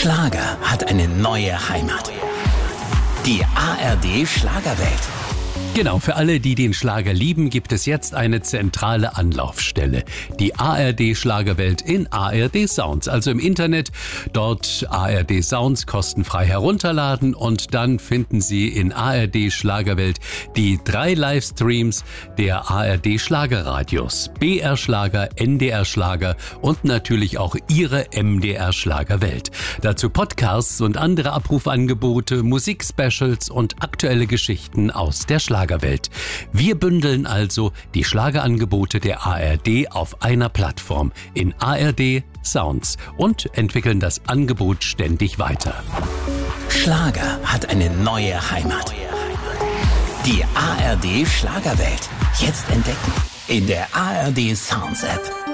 Schlager hat eine neue Heimat. Die ARD Schlagerwelt. Genau, für alle, die den Schlager lieben, gibt es jetzt eine zentrale Anlaufstelle. Die ARD Schlagerwelt in ARD Sounds, also im Internet. Dort ARD Sounds kostenfrei herunterladen und dann finden Sie in ARD Schlagerwelt die 3 Livestreams der ARD Schlagerradios. BR Schlager, NDR Schlager und natürlich auch Ihre MDR Schlagerwelt. Dazu Podcasts und andere Abrufangebote, Musikspecials und aktuelle Geschichten aus der Schlagerwelt. Wir bündeln also die Schlagerangebote der ARD auf einer Plattform in ARD Sounds und entwickeln das Angebot ständig weiter. Schlager hat eine neue Heimat. Die ARD Schlagerwelt. Jetzt entdecken in der ARD Sounds App.